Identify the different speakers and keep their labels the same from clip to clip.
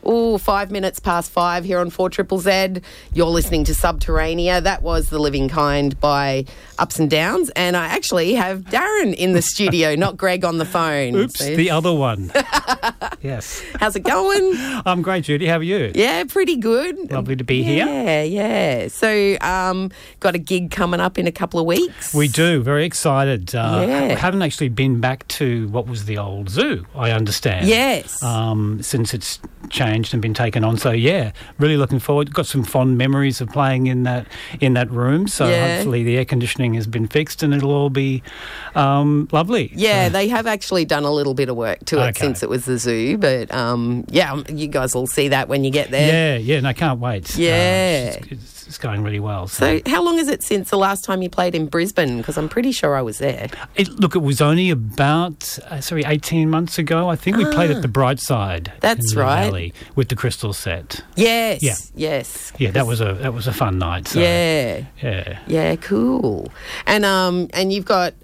Speaker 1: 5 minutes past 5 here on 4ZZZ. You're listening to Subterranea. That was The Living Kind by Ups and Downs. And I actually have Darren in the studio, not Greg on the phone.
Speaker 2: Oops, the other one. Yes.
Speaker 1: How's it going?
Speaker 2: I'm great, Judy. How are you?
Speaker 1: Yeah, pretty good.
Speaker 2: Lovely to be here.
Speaker 1: Yeah. So, got a gig coming up in a couple of weeks.
Speaker 2: We do. Very excited. We haven't actually been back to what was the old zoo, I understand.
Speaker 1: Yes.
Speaker 2: Since it's changed and been taken on. So, yeah, really looking forward. Got some fond memories of playing in that room. So, hopefully the air conditioning has been fixed and it'll all be lovely.
Speaker 1: Yeah, they have actually done a little bit of work to it since it was the zoo. But, you guys will see that when you get there.
Speaker 2: Yeah, and I can't wait.
Speaker 1: Yeah.
Speaker 2: It's going really well.
Speaker 1: So how long is it since the last time you played in Brisbane? Because I'm pretty sure I was there.
Speaker 2: It was only about 18 months ago. I think we played at the Brightside.
Speaker 1: That's
Speaker 2: in the
Speaker 1: right.
Speaker 2: Valley with the Crystal set.
Speaker 1: Yes.
Speaker 2: Yeah.
Speaker 1: Yes.
Speaker 2: Yeah, that was a fun night. So,
Speaker 1: Yeah, cool. And you've got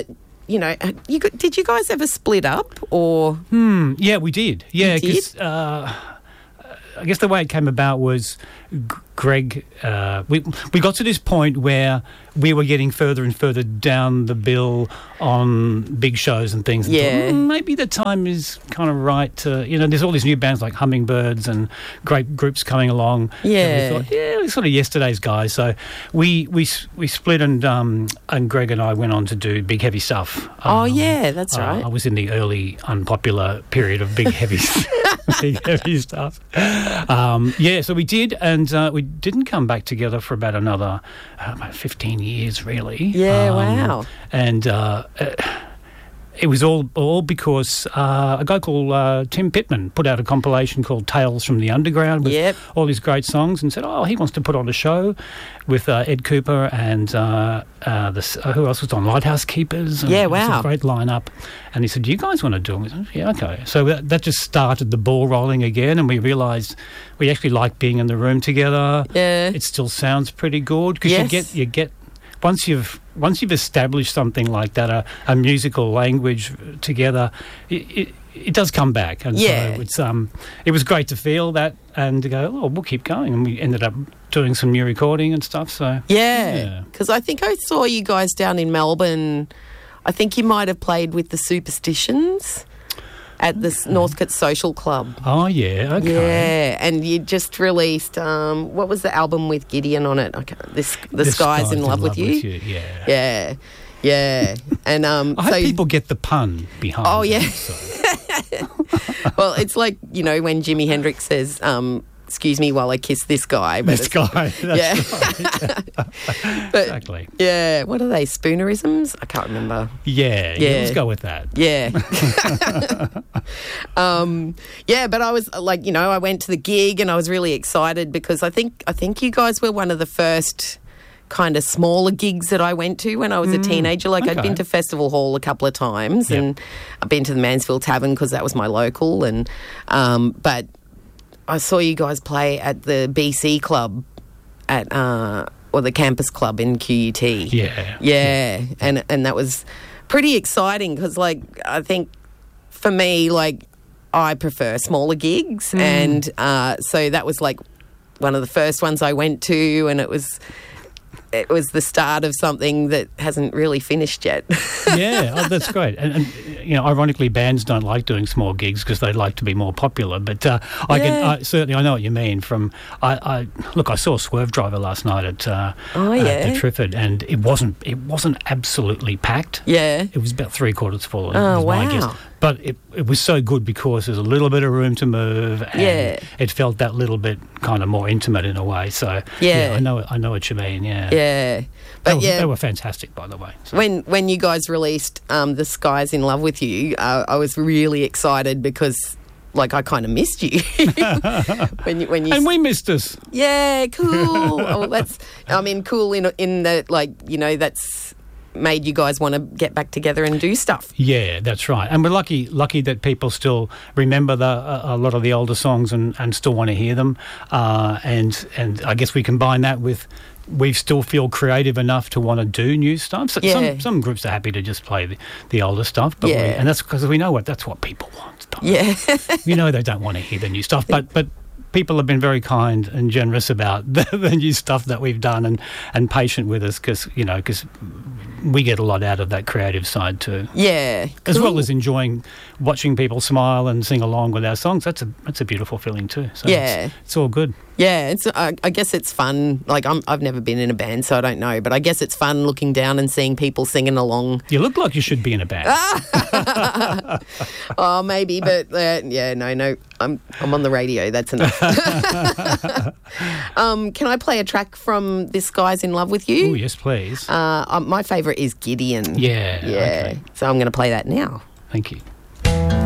Speaker 1: did you guys ever split up or?
Speaker 2: Yeah, we did. Yeah, because I guess the way it came about was Greg, we got to this point where we were getting further and further down the bill on big shows and things. And thought, maybe the time is kind of right to, there's all these new bands like Hummingbirds and great groups coming along.
Speaker 1: Yeah.
Speaker 2: And we thought, we're sort of yesterday's guys. So we split and Greg and I went on to do Big Heavy Stuff.
Speaker 1: That's right.
Speaker 2: I was in the early unpopular period of Big Heavy Big Heavy Stuff. So we did, and we didn't come back together for about another 15 years, really.
Speaker 1: Yeah, wow.
Speaker 2: And it was all because a guy called Tim Pittman put out a compilation called Tales from the Underground with all these great songs and said, he wants to put on a show with Ed Cooper and who else was on? Lighthouse Keepers. And
Speaker 1: wow.
Speaker 2: It was a great lineup. And he said, do you guys want to do it? We said, yeah, okay. So that just started the ball rolling again, and we realised we actually like being in the room together.
Speaker 1: Yeah.
Speaker 2: It still sounds pretty good because you get once you've established something like that, a musical language together, it does come back. And so it was great to feel that and to go, we'll keep going. And we ended up doing some new recording and stuff. So
Speaker 1: because I think I saw you guys down in Melbourne. I think you might have played with the Superstitions at the Northcote Social Club.
Speaker 2: Oh, yeah, okay.
Speaker 1: Yeah, and you just released, what was the album with Gideon on it? The Sky's in Love with You.
Speaker 2: Yeah.
Speaker 1: Yeah. And
Speaker 2: I hope people get the pun behind
Speaker 1: Oh, yeah.
Speaker 2: that, so.
Speaker 1: Well, it's like, when Jimi Hendrix says, excuse me while I kiss this guy. But
Speaker 2: this guy, that's right.
Speaker 1: But,
Speaker 2: exactly.
Speaker 1: Yeah, what are they, spoonerisms? I can't remember.
Speaker 2: Yeah, let's go with that.
Speaker 1: Yeah. But I was like, I went to the gig and I was really excited because I think you guys were one of the first kind of smaller gigs that I went to when I was a teenager. I'd been to Festival Hall a couple of times and I've been to the Mansfield Tavern because that was my local and but I saw you guys play at the BC Club or the Campus Club in QUT. Yeah. And that was pretty exciting because, I think for me, I prefer smaller gigs. And so that was, one of the first ones I went to, and it was the start of something that hasn't really finished yet.
Speaker 2: That's great. And ironically, bands don't like doing small gigs because they like to be more popular. But I know what you mean. I saw Swerve Driver last night at the Triffid, and it wasn't absolutely packed. Yeah, it was about 3/4 full.
Speaker 1: Oh, wow.
Speaker 2: My guess. But it was so good because there's a little bit of room to move, and it felt that little bit kind of more intimate in a way. So I know what you mean. Yeah. But they were fantastic, by the way. So.
Speaker 1: When you guys released The Sky's in Love with You, I was really excited because I kind of missed you when you
Speaker 2: and we missed us.
Speaker 1: Yeah, cool. Cool in that that's made you guys want to get back together and do stuff.
Speaker 2: Yeah, that's right. And we're lucky that people still remember a lot of the older songs and still want to hear them. And I guess we combine that with we still feel creative enough to want to do new stuff. So some groups are happy to just play the older stuff, but and that's because we know that's what people want. We know they don't want to hear the new stuff, but people have been very kind and generous about the new stuff that we've done and patient with us because we get a lot out of that creative side too.
Speaker 1: Yeah, cool.
Speaker 2: As well as enjoying watching people smile and sing along with our songs. That's a beautiful feeling too. So it's all good.
Speaker 1: Yeah, I guess it's fun. Like I've never been in a band, so I don't know. But I guess it's fun looking down and seeing people singing along.
Speaker 2: You look like you should be in a band.
Speaker 1: Oh, maybe, but no. I'm on the radio. That's enough. Can I play a track from This Guy's in Love with You?
Speaker 2: Oh, yes, please.
Speaker 1: My favourite is Gideon.
Speaker 2: Yeah. Okay.
Speaker 1: So I'm going to play that now.
Speaker 2: Thank you.